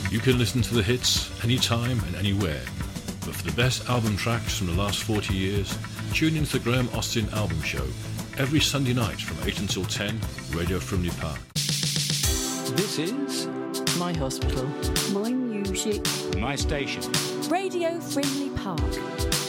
You can listen to the hits anytime and anywhere. But for the best album tracks from the last 40 years, tune into the Graham Austin Album Show every Sunday night from 8 until 10, Radio Frimley Park. This is My hospital. My music. my station. Radio Frimley Park.